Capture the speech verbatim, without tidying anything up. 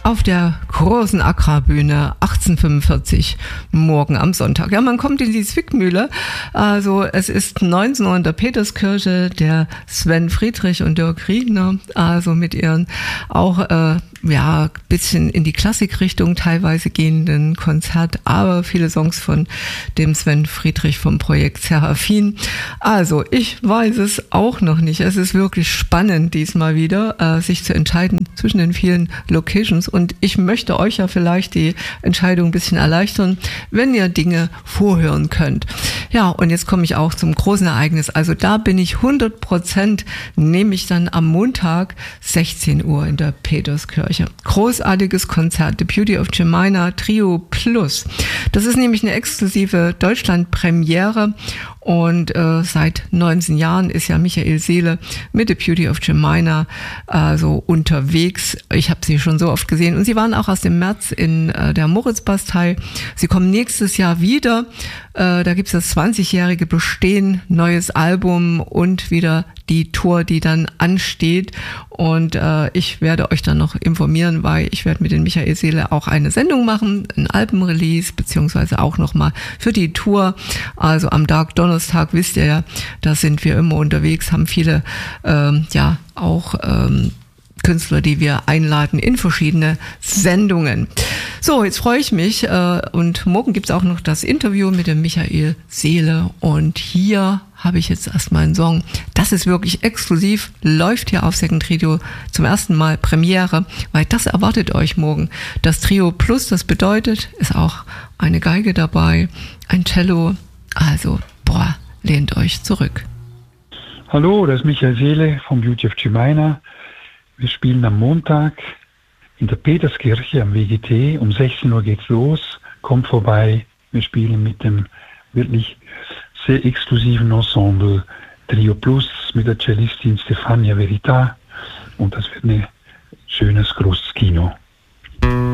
auf der großen Accra-Bühne achtzehnhundertfünfundvierzig morgen am Sonntag. Ja, man kommt in die Zwickmühle. Also es ist neunzehn Uhr in der Peterskirche, der Sven Friedrich und Dirk Riegner, also mit ihren auch äh, ja bisschen in die Klassikrichtung teilweise gehenden Konzert, aber viele Songs von dem Sven Friedrich vom Projekt Seraphin. Also ich weiß es auch noch nicht. Es ist wirklich spannend diesmal wieder, äh, sich zu entscheiden zwischen den vielen Locations, und ich möchte euch ja vielleicht die Entscheidung ein bisschen erleichtern, wenn ihr Dinge vorhören könnt. Ja, und jetzt komme ich auch zum großen Ereignis. Also da bin ich hundert Prozent, nämlich dann am Montag sechzehn Uhr in der Peterskirche. Großartiges Konzert, The Beauty of Jemina Trio Plus. Das ist nämlich eine exklusive Deutschland-Premiere. Und äh, seit neunzehn Jahren ist ja Michael Seele mit The Beauty of Jemina äh, so unterwegs. Ich habe sie schon so oft gesehen. Und sie waren auch aus dem März in äh, der Moritzbastei. Sie kommen nächstes Jahr wieder. Äh, da gibt's das zwanzigjährige Bestehen, neues Album und wieder die Tour, die dann ansteht. Und äh, ich werde euch dann noch informieren, weil ich werde mit den Michael Seele auch eine Sendung machen, ein Albumrelease, beziehungsweise auch nochmal für die Tour. Also am Dark Donnerstag, wisst ihr ja, da sind wir immer unterwegs, haben viele, ähm, ja, auch ähm, Künstler, die wir einladen in verschiedene Sendungen. So, jetzt freue ich mich äh, und morgen gibt's auch noch das Interview mit dem Michael Seele, und hier habe ich jetzt erstmal einen Song. Das ist wirklich exklusiv, läuft hier auf Second Radio zum ersten Mal Premiere, weil das erwartet euch morgen. Das Trio Plus, das bedeutet, ist auch eine Geige dabei, ein Cello, also boah, lehnt euch zurück. Hallo, das ist Michael Seele vom Beauty of Jemina. Wir spielen am Montag in der Peterskirche am W G T. Um sechzehn Uhr geht's los. Kommt vorbei. Wir spielen mit dem wirklich sehr exklusiven Ensemble Trio Plus mit der Cellistin Stefania Verita. Und das wird ein schönes, großes Kino.